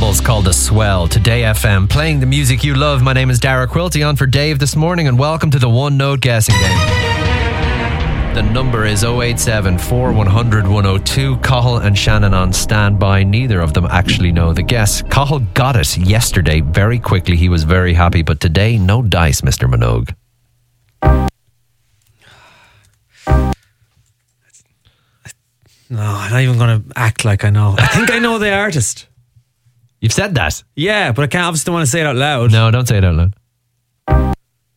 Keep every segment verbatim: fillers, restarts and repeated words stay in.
Animals called A Swell. Today F M, playing the music you love. My name is Dara Quilty, on for Dave this morning, and welcome to the One Note Guessing Game. The number is oh eight seven, four one zero zero, one oh two. Cathal and Shannon on standby. Neither of them actually know the guess. Cathal got it yesterday very quickly. He was very happy, but today, no dice, Mister Minogue. No, I'm not even going to act like I know. I think I know the artist. You've said that? Yeah, but I can't obviously don't want to say it out loud. No, don't say it out loud.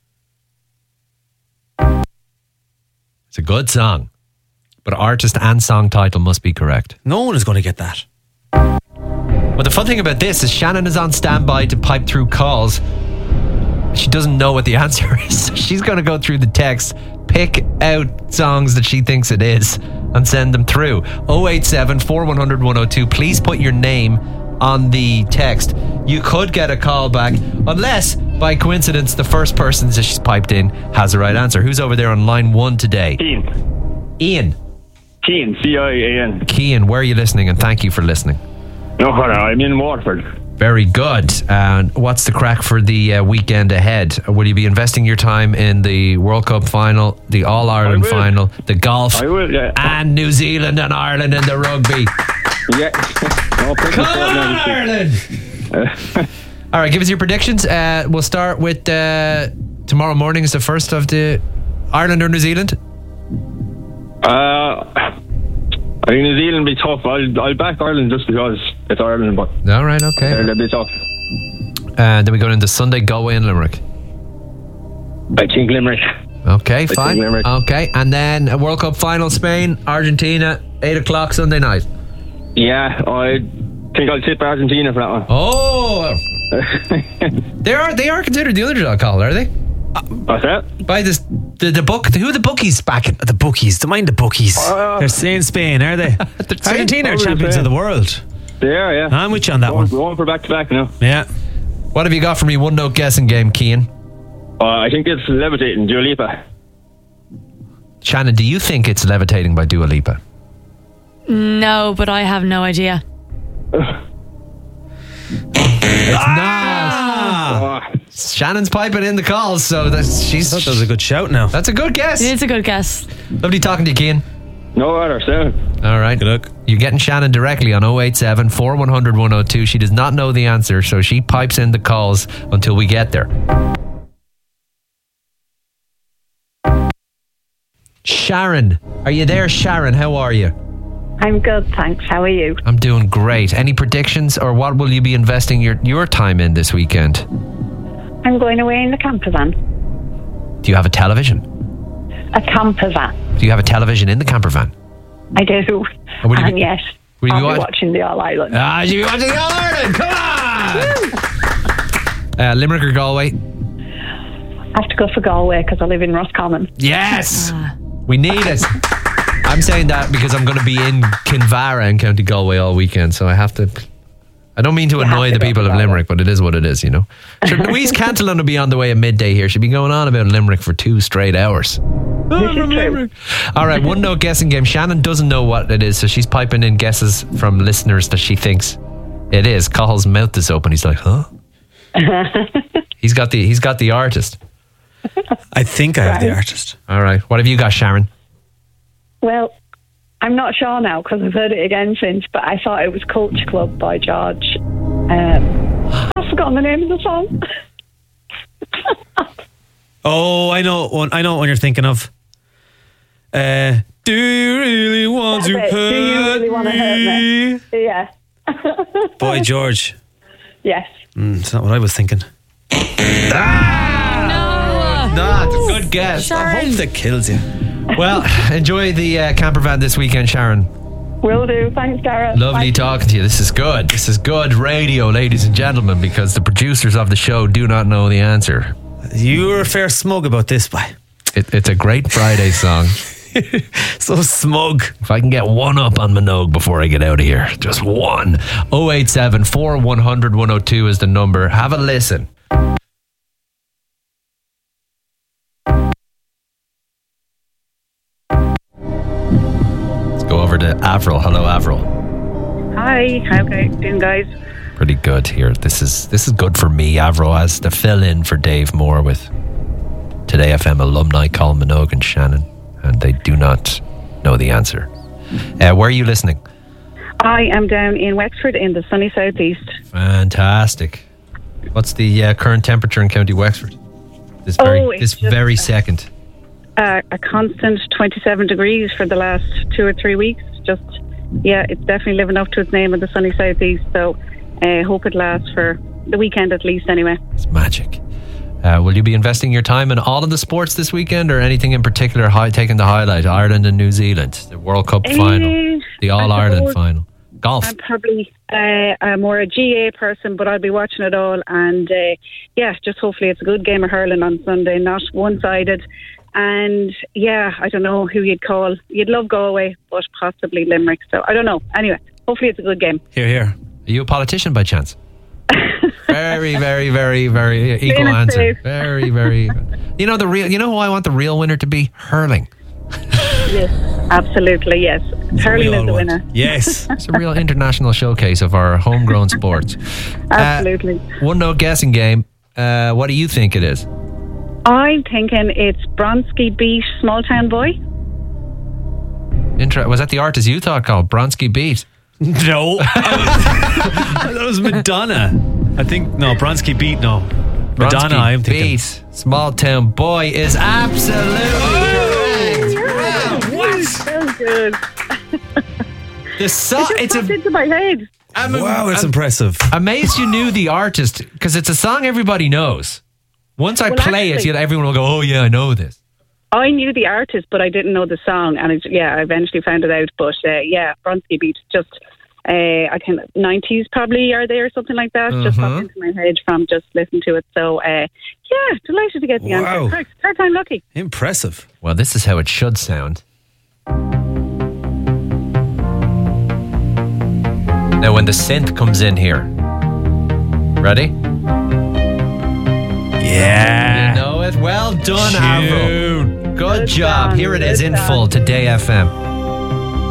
It's a good song, but artist and song title must be correct. No one is going to get that. But the fun thing about this is Shannon is on standby to pipe through calls. She doesn't know what the answer is. She's going to go through the text, pick out songs that she thinks it is, and send them through. oh eight seven, four one zero zero, one oh two. Please put your name on the text. You could get a call back, unless, by coincidence, the first person that she's piped in has the right answer. Who's over there on line one today? Cian. Ian. Cian, C I A N. Cian, where are you listening? And thank you for listening. No, I'm in Waterford. Very good. And what's the crack for the uh, weekend ahead? Will you be investing your time in the World Cup final, the All-Ireland final, the golf, I will, yeah. and New Zealand and Ireland in the rugby? Yeah. No, Come on, Ireland! All right, give us your predictions. Uh, we'll start with uh, tomorrow morning is the first of the Ireland or New Zealand? Uh, I think New Zealand will be tough. I'll, I'll back Ireland just because it's Ireland, but all right, okay. They'll be tough. And uh, then we go into Sunday, Galway and Limerick. I think Limerick. Okay, I fine. think Limerick. Okay, and then a World Cup final, Spain, Argentina, eight o'clock Sunday night. Yeah, I think I'll tip Argentina for that one. Oh, they are they are considered the underdog, Cathal, are they? What's that? By this, the the book, who are the bookies backing? The bookies, don't mind the bookies. Uh, They're saying Spain, are they? Argentina are champions of the world. They are, yeah. I'm with you on that we're one. We're going for back to back now. Yeah. What have you got for me? One note guessing game, Cian. Uh, I think it's Levitating, Dua Lipa. Shannon, do you think it's Levitating by Dua Lipa? No, but I have no idea. It's Ah! not. Shannon's piping in the calls, so that's she's. I thought that was a good shout now. That's a good guess. It is a good guess. Lovely talking to you, Cian. No other sound. All right. Good luck. You're getting Shannon directly on oh eight seven, four one zero zero, one oh two. She does not know the answer, so she pipes in the calls until we get there. Sharon, are you there, Sharon? How are you? I'm good, thanks. How are you? I'm doing great. Any predictions, or what will you be investing your, your time in this weekend? I'm going away in the camper van. Do you have a television? A camper van. Do you have a television in the camper van? I do. Oh, will you And be- yes, will you I'll be be watch- watching the All Ireland. Ah, you'll be watching the All Ireland. Come on! uh, Limerick or Galway? I have to go for Galway because I live in Roscommon. Yes! We need it. I'm saying that because I'm going to be in Kinvara in County Galway all weekend, so I have to. I don't mean to You annoy have the to go people to of Galway. Limerick, but it is what it is, you know. Sure, Louise Cantillon will be on the way at midday here. She'll be going on about Limerick for two straight hours. This is true. All right, one note guessing game. Shannon doesn't know what it is, so she's piping in guesses from listeners that she thinks it is. Cahill's mouth is open. He's like, huh? he's got the he's got the artist. I think I have the Right. artist. All right, what have you got, Sharon? Well, I'm not sure now because I've heard it again since, but I thought it was Culture Club by George. Um, I've forgotten the name of the song. Oh, I know one. I know what you're thinking of. Uh, do you really want to That's it. hurt Do you really want to hurt me? me? Yeah. Boy George. Yes. Mm, it's not what I was thinking. Not a good guess. I hope that kills you. Well, enjoy the uh, camper van this weekend, Sharon. Will do. Thanks, Dara. Lovely Bye. talking to you. This is good. This is good radio, ladies and gentlemen, because the producers of the show do not know the answer. You were a fair smug about this, boy. It, it's a great Friday song. So smug. If I can get one up on Minogue before I get out of here, just one. oh eight seven, four one zero zero, one oh two is the number. Have a listen. Let's go over to Avril. Hello, Avril. Hi, how are you doing, guys? pretty good here. This is this is good for me, Avro, as to fill in for Dave Moore with Today F M alumni Colin Minogue and Shannon, and they do not know the answer. Uh, where are you listening? I am down in Wexford in the sunny southeast. Fantastic. What's the uh, current temperature in County Wexford? This very, Oh, it's this just- very second. Uh, a constant twenty-seven degrees for the last two or three weeks. Just, yeah, it's definitely living up to its name in the sunny southeast. So I uh, hope it lasts for the weekend at least anyway. It's magic. Uh, will you be investing your time in all of the sports this weekend, or anything in particular high, taking the highlight? Ireland and New Zealand, the World Cup Uh, final, the I All Ireland suppose final. Golf. I'm probably uh, I'm more a G A person, but I'll be watching it all. And uh, yeah, just hopefully it's a good game of hurling on Sunday, not one-sided. And yeah, I don't know who you'd call. You'd love Galway, but possibly Limerick. So I don't know. Anyway, hopefully it's a good game. Here, here. Are you a politician by chance? Very, very, very, very equal Being a answer. safe. Very, very. You know the real. You know who I want the real winner to be? Hurling. Yes, absolutely, yes. Hurling We all is the want. winner. Yes. It's a real international showcase of our homegrown sports. Absolutely. Uh, one note guessing game. Uh, what do you think it is? I'm thinking it's Bronski beat Small Town Boy. Inter- was that the artist you thought called Bronski Beat? No. That was Madonna. I think, no, Bronski beat, no. Madonna, Bronski I'm thinking. Beat Small Town Boy is absolutely correct. What? So good. The song. It It's just popped a. into my head. I'm, Wow, that's I'm impressive. amazed you knew the artist, because it's a song everybody knows. Once I Well, play it, actually- you know, everyone will go, "Oh yeah, I know this." I knew the artist, but I didn't know the song, and it, yeah, I eventually found it out. But uh, yeah, Bronski beat just uh, I can nineties probably are they or something like that. Just Uh-huh. popped into my head from just listening to it. So uh, yeah, delighted to get the Wow. answer. Third, third time lucky. Impressive. Well, this is how it should sound. Now, when the synth comes in here, ready? Yeah. You know it. Well done, Avro. Tune. Good, Good job. song, Here it is good in song. full. Today F M.